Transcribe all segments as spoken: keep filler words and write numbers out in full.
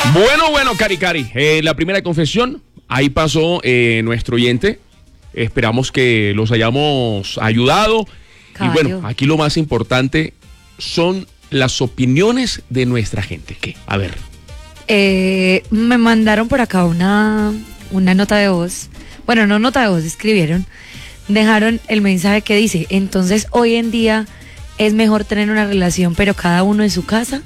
Bueno, bueno, Cari Cari, eh, la primera confesión, ahí pasó eh, nuestro oyente. Esperamos que los hayamos ayudado. Caballo. Y bueno, aquí lo más importante son las opiniones de nuestra gente. ¿Qué? A ver. Eh, me mandaron por acá una, una nota de voz. Bueno, no nota de voz, escribieron. Dejaron el mensaje que dice, entonces hoy en día es mejor tener una relación, pero cada uno en su casa.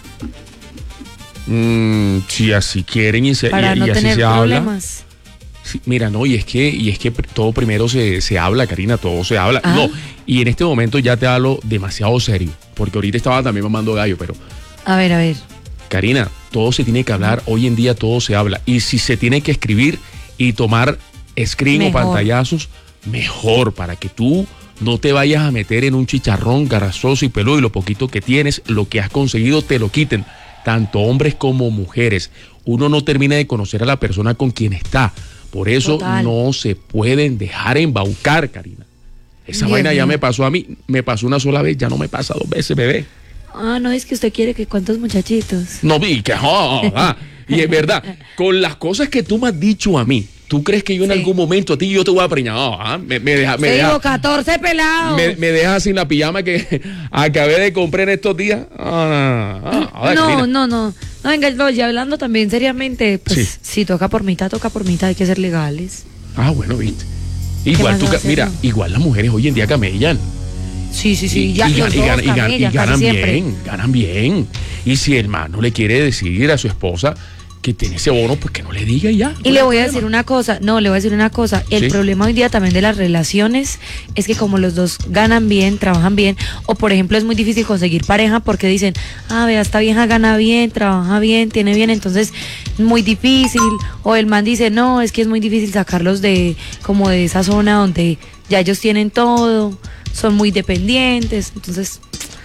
Mm, si así quieren y, se, Para y, no y así tener se problemas. habla. Sí, mira, no, y es que, y es que todo primero se, se habla, Karina, todo se habla. Ah. No, y en este momento ya te hablo demasiado serio, porque ahorita estaba también mamando gallo, pero... A ver, a ver. Karina, todo se tiene que hablar, hoy en día todo se habla. Y si se tiene que escribir y tomar screen mejor. O pantallazos, mejor, para que tú no te vayas a meter en un chicharrón grasoso y peludo y lo poquito que tienes, lo que has conseguido te lo quiten. Tanto hombres como mujeres. Uno no termina de conocer a la persona con quien está. Por eso Total. No se pueden dejar embaucar, Karina. Esa bien, vaina bien. Ya me pasó a mí, me pasó una sola vez, ya no me pasa dos veces, bebé. Ah, no, es que usted quiere que cuántos muchachitos. No vi que, oh, ah, y es verdad, con las cosas que tú me has dicho a mí, ¿tú crees que yo en sí. algún momento a ti yo te voy a preñar? Oh, ah, me, me deja, me te deja, digo, catorce pelados. Me, me dejas sin la pijama que acabé de comprar en estos días. Ah, ah, ah, ver, no, no, no, no, venga, no, ya hablando también seriamente, pues sí. si toca por mitad, toca por mitad, hay que ser legales. Ah, bueno, viste. Igual tú, mira, igual las mujeres hoy en día camellan. Sí, sí, sí, y, ya, y, los y, dos ganan, camellan, y ganan bien, siempre. ganan bien. Y si el man no le quiere decir a su esposa que tiene ese bono, pues que no le diga y ya. Y le voy a decir una cosa, no, le voy a decir una cosa, el ¿Sí? problema hoy día también de las relaciones es que como los dos ganan bien, trabajan bien, o por ejemplo es muy difícil conseguir pareja porque dicen, ah, vea, esta vieja gana bien, trabaja bien, tiene bien, entonces muy difícil, o el man dice, no, es que es muy difícil sacarlos de, como de esa zona donde ya ellos tienen todo, son muy dependientes, entonces,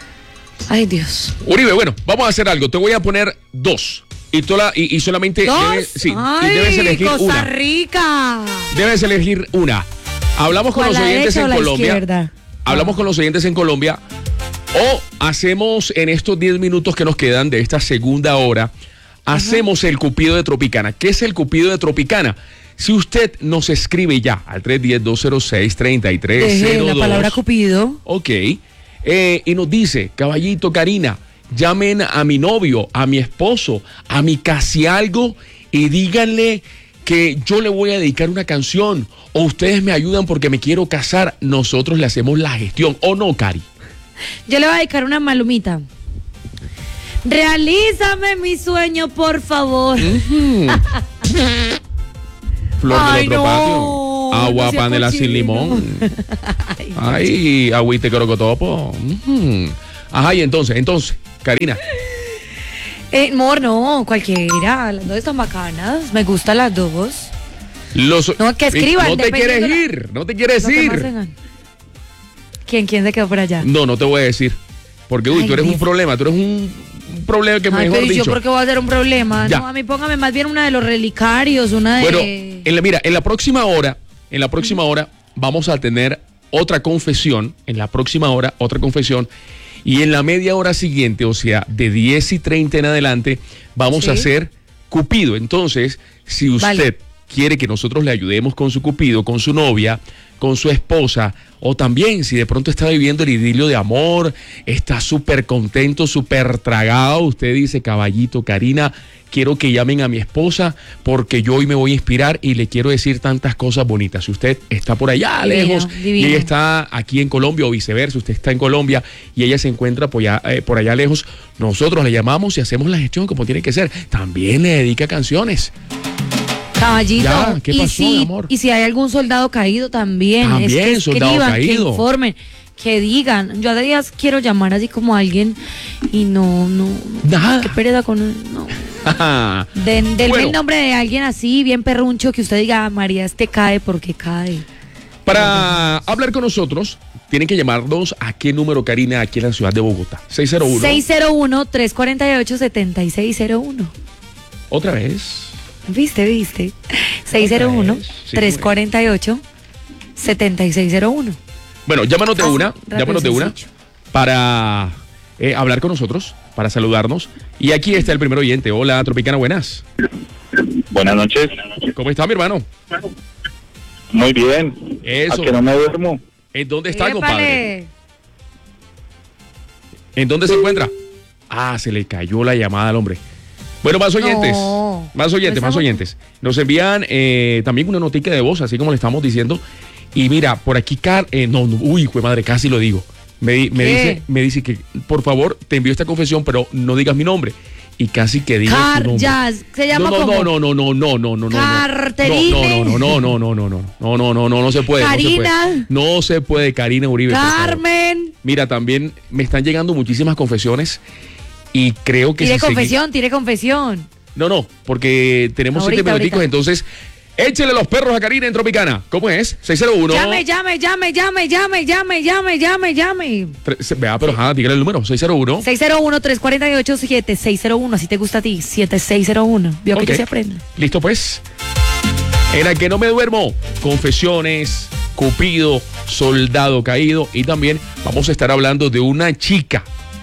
ay Dios. Uribe, bueno, vamos a hacer algo, te voy a poner dos. Y, toda, y, y solamente debes, sí, Ay, y debes elegir Costa una. Rica. Debes elegir una. Hablamos con los oyentes en Colombia. Izquierda? Hablamos ah. con los oyentes en Colombia. O hacemos en estos diez minutos que nos quedan de esta segunda hora, hacemos Ajá. el Cupido de Tropicana. ¿Qué es el Cupido de Tropicana? Si usted nos escribe ya al tres uno cero, dos cero seis, tres tres cero dos. La palabra Cupido. Ok. Eh, y nos dice, caballito, Karina, llamen a mi novio, a mi esposo, a mi casi algo y díganle que yo le voy a dedicar una canción o ustedes me ayudan porque me quiero casar, nosotros le hacemos la gestión, ¿o no, Cari? Yo le voy a dedicar una malumita. Realízame mi sueño, por favor. Uh-huh. Flor Ay, del otro no, patio. Agua, no panela sin limón. Ay, Ay agüite crocotopo. Uh-huh. Ajá, y entonces, entonces, Karina. Eh, amor, no, cualquiera. Las dos están bacanas. Me gustan las dos. Los, no, que escriban. No te quieres la... ir, no te quieres no ir. ¿Quién, ¿Quién se quedó por allá? No, no te voy a decir. Porque, uy, Ay, tú eres Dios. un problema, tú eres un, un problema que Ay, mejor pero dicho. ¿yo por qué voy a hacer un problema? Ya. No, a mí póngame más bien una de los relicarios, una de... Bueno, en la, mira, en la próxima hora, en la próxima ¿Mm? hora vamos a tener otra confesión, en la próxima hora, otra confesión. Y en la media hora siguiente, o sea, de diez y treinta en adelante, vamos ¿Sí? a hacer Cupido. Entonces, si usted vale. quiere que nosotros le ayudemos con su Cupido, con su novia, con su esposa, o también si de pronto está viviendo el idilio de amor, está súper contento, súper tragado, usted dice, caballito, Karina, quiero que llamen a mi esposa porque yo hoy me voy a inspirar y le quiero decir tantas cosas bonitas. Si usted está por allá divino, lejos divino. y ella está aquí en Colombia o viceversa, usted está en Colombia y ella se encuentra por allá, eh, por allá lejos, nosotros le llamamos y hacemos la gestión como tiene que ser. También le dedica canciones. Caballito, ya, ¿qué pasó, y, si, amor? y si hay algún soldado caído también, también es que escriban, soldado caído. que informen, que digan. Yo a días quiero llamar así como a alguien y no, no, nada. Qué pereza con no. Den, denme bueno. el nombre de alguien así, bien perruncho, que usted diga, María, este cae porque cae. Para hablar con nosotros, tienen que llamarnos a qué número, Karina, aquí en la ciudad de Bogotá. seis cero uno. seis cero uno, tres cuatro ocho, siete seis cero uno. Otra vez. ¿Viste, viste? seis cero uno, tres cuatro ocho, siete seis cero uno. Bueno, llámanos de una, ah, llámanos de una para eh, hablar con nosotros. para saludarnos. Y aquí está el primer oyente. Hola, Tropicana, buenas. Buenas noches. ¿Cómo está, mi hermano? Muy bien. Eso. ¿A que no me duermo? ¿En dónde está, Épale. compadre? ¿En dónde se encuentra? Ah, se le cayó la llamada al hombre. Bueno, más oyentes. No. Más oyentes, No más estamos- oyentes. Nos envían eh, también una notica de voz, así como le estamos diciendo. Y mira, por aquí, Car eh, no, no, uy, jue madre, casi lo digo. Me, di- me ¿Qué? dice, me dice que, por favor, te envío esta confesión, pero no digas mi nombre. Y casi que diga Car su nombre. Jazz, se llama no, no, como no, no, no, no, no, no, no. Carterine. No, no, no, no, no, no, no, no, no, no, no, no se puede. Karina. No se puede, no se puede, Karina Uribe. por favor. Carmen. Mira, también me están llegando muchísimas confesiones y creo que Tire si segui- confesión, tire confesión. No, no, porque tenemos Ahorita, siete minuticos, ahorita. entonces échele los perros a Karina en Tropicana. ¿Cómo es? seis cero uno. Llame, llame, llame, llame, llame, llame, llame, llame, llame. Tre- Vea, pero ajá, dígale el número, seis cero uno. seis cero uno, tres cuatro ocho, siete seis cero uno, así te gusta a ti, siete seis cero uno. Vio Ok. que se aprende. Listo, pues. En el que no me duermo, confesiones, Cupido, soldado caído. Y también vamos a estar hablando de una chica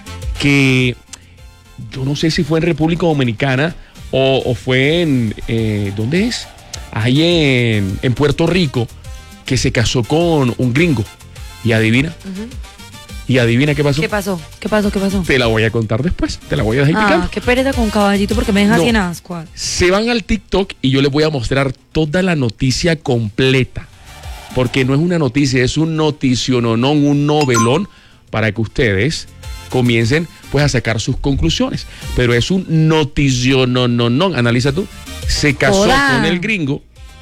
que yo no sé si fue en República Dominicana o, o fue en, eh, ¿dónde es? Ahí en, en Puerto Rico, que se casó con un gringo. Y adivina, y adivina qué pasó. ¿Qué pasó? ¿Qué pasó? ¿Qué pasó? Te la voy a contar después, te la voy a dejar Ah, picando. qué pereza con caballito porque me deja No. así en ascuas. Se van al TikTok y yo les voy a mostrar toda la noticia completa. Porque no es una noticia, es un noticiononón, un novelón para que ustedes comiencen pues a sacar sus conclusiones. Pero es un noticiononón. Analiza tú. Se casó Hola. con el gringo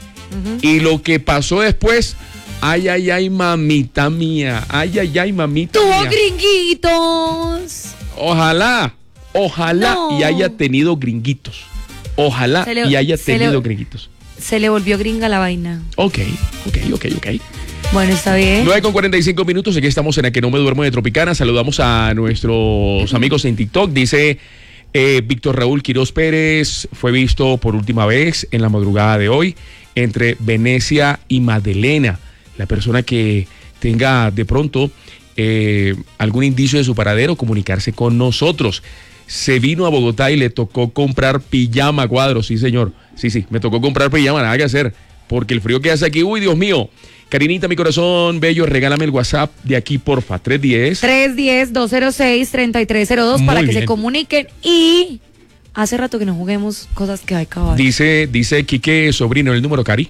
y lo que pasó después, ay, ay, ay, mamita mía. Ay, ay, ay, mamita ¡Tuvo mía. gringuitos! Ojalá, ojalá No. y haya tenido gringuitos. Ojalá Se le- y haya se le- tenido gringuitos. Se le volvió gringa la vaina. Ok, ok, ok, ok. Bueno, está bien. nueve con cuarenta y cinco minutos, aquí estamos en la que no me duermo de Tropicana. Saludamos a nuestros amigos en TikTok. Dice eh, Víctor Raúl Quiroz Pérez, fue visto por última vez en la madrugada de hoy entre Venecia y Madelena. La persona que tenga de pronto eh, algún indicio de su paradero, comunicarse con nosotros. Se vino a Bogotá y le tocó comprar pijama cuadros, sí señor. Sí, sí, me tocó comprar pijama, nada que hacer. Porque el frío que hace aquí, uy, Dios mío. Karinita, mi corazón bello, regálame el WhatsApp de aquí, porfa, tres diez. tres uno cero, dos cero seis, tres tres cero dos para Muy que se bien. comuniquen. Y hace rato que no juguemos cosas que hay caballo. Dice, dice Quique Sobrino, el número, Cari.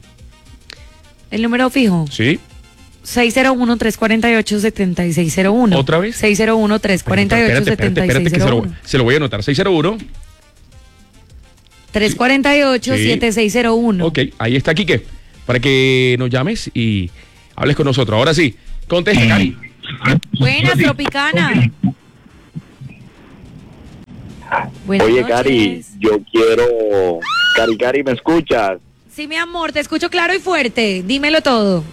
El número fijo, Sí. seis cero uno, tres cuatro ocho, siete seis cero uno. ¿Otra vez? seis cero uno, tres cuatro ocho, Espérate, siete espérate, espérate, seis que se cero lo, uno. se lo voy a anotar. seis cero uno. tres cuatro ocho, Sí. siete seis cero uno. Ok, ahí está Quique. Para que nos llames y hables con nosotros. Ahora sí, contesta, Cari. Buenas, Tropicana. Buenas Oye, noches. Cari, yo quiero... Cari, Cari, ¿me escuchas? Sí, mi amor, te escucho claro y fuerte. Dímelo todo.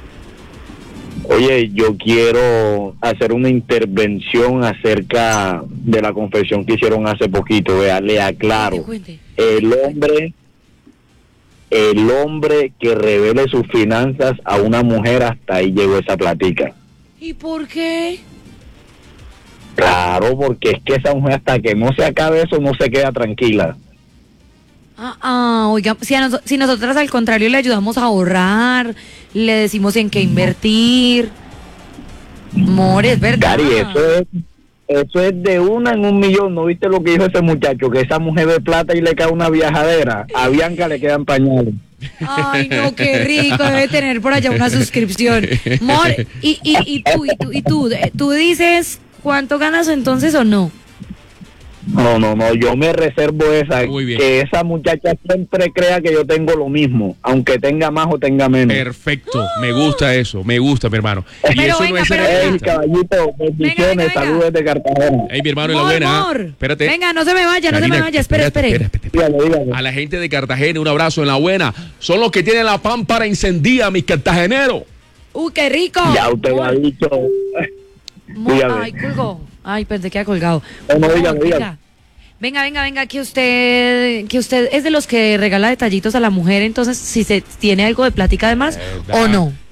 Oye, yo quiero hacer una intervención acerca de la confesión que hicieron hace poquito. Vea, le aclaro. Cuente, cuente. El hombre, el hombre que revele sus finanzas a una mujer, hasta ahí llegó esa platica. ¿Y por qué? Claro, porque es que esa mujer hasta que no se acabe eso no se queda tranquila. Ah, ah, oiga, si, a nos- si nosotras al contrario le ayudamos a ahorrar, le decimos en qué invertir. Amor, es verdad. Cari, eso es, eso es de una en un millón. ¿No viste lo que dijo ese muchacho? Que esa mujer ve plata y le cae una viajadera. A Bianca le quedan pañales. Ay, no, qué rico, debe tener por allá una suscripción. Amor, y, y, y tú, y tú, y tú, eh, tú dices cuánto ganas entonces o no. No, no, no, yo me reservo esa. Muy bien. Que esa muchacha siempre crea que yo tengo lo mismo, aunque tenga más o tenga menos. Perfecto, me gusta eso, me gusta, mi hermano. Y Pero eso venga, no es pero Ey, realista. caballito, bendiciones, Venga, venga, venga. saludos desde Cartagena. Ey, mi hermano, en la Amor, buena. amor. Espérate. Venga, no se me vaya, no se me Karina, vaya, espere, espérate, espere. espérate, espérate. Dígale, dígale. A la gente de Cartagena, un abrazo en la buena. Son los que tienen la pámpara encendida, mis cartageneros. Uy, qué rico. Ya usted Amor, ha dicho. amor, dígame. ay, colgó. Ay, pensé que ha colgado. No, no, Amor, dígame, venga. dígame. Venga, venga, venga, que usted, que usted es de los que regala detallitos a la mujer, entonces si se tiene algo de plática además ¿Verdad? o no.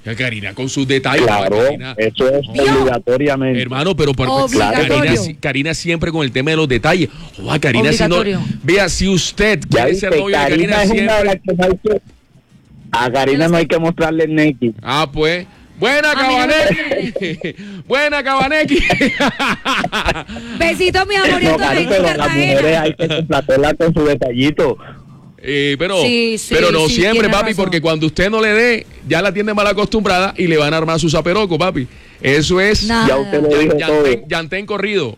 Karina con sus detalles. Claro, Karina. eso es obligatoriamente. Hermano, pero por Obligatorio. Karina, Karina siempre con el tema de los detalles. Oh, Karina, si no, vea, si usted Ya quiere viste, ser novia de Karina Karina es una de las siempre. que no hay que- a Karina no hay que mostrarle el Neki. Ah, pues. Buena, A mí no me Cabanequi. Buena, Cabanequi. Besito, mi amor, y No, a tu Cari, gente en pero las mujeres Cartagena. hay que complacerlas con su detallito. Eh, pero, Sí, sí, pero no sí, siempre, tiene papi, razón. porque cuando usted no le dé, ya la tiene mal acostumbrada y le van a armar su zaperoco, papi. Eso es Nada. Ya usted lo dijo todo. llantén, llantén corrido.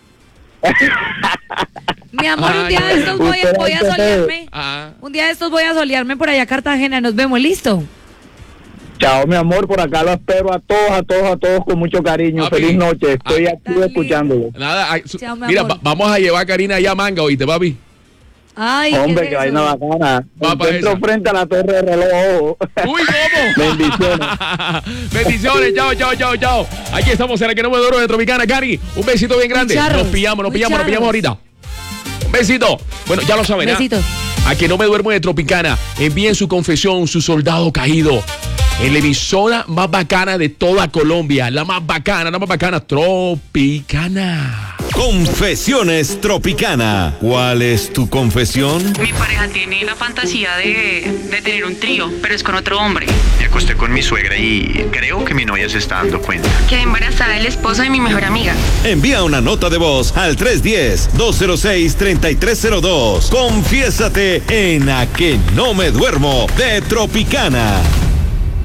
Mi amor, un Ay, día de estos voy, usted voy a hace todo. solearme. Ah. Un día de estos voy a solearme por allá a Cartagena. Nos vemos, ¿listo? Chao, mi amor, por acá lo espero a todos, a todos, a todos con mucho cariño. Papi. Feliz noche, estoy Ah. aquí Dale. escuchándolo. Nada, ay, su- Chao, mi mira, amor. va- vamos a llevar a Karina allá a Manga, ¿oíste, papi? Ay, Hombre, ¿qué que es vaina eso? bacana. Va Me pa' encuentro esa. frente a la torre de reloj. ojo. ¡Uy, cómo! Bendiciones. Bendiciones, chao, chao, chao, chao. Aquí estamos en la que no me duermo de Tropicana, Cari. Un besito bien grande. charros, Nos pillamos, nos muy pillamos, nos pillamos charros. ahorita. Un besito. Bueno, ya lo saben, ¿ah? Besitos. A que no me duermo de Tropicana, envíen su confesión, su soldado caído. En la emisora más bacana de toda Colombia. La más bacana, la más bacana, Tropicana. Confesiones Tropicana. ¿Cuál es tu confesión? Mi pareja tiene la fantasía de, de tener un trío, pero es con otro hombre. Me acosté con mi suegra y creo que mi novia se está dando cuenta. Quedé embarazada del esposo de mi mejor amiga. Envía una nota de voz al tres uno cero, dos cero seis, tres tres cero dos. Confiésate en A que no me duermo de Tropicana.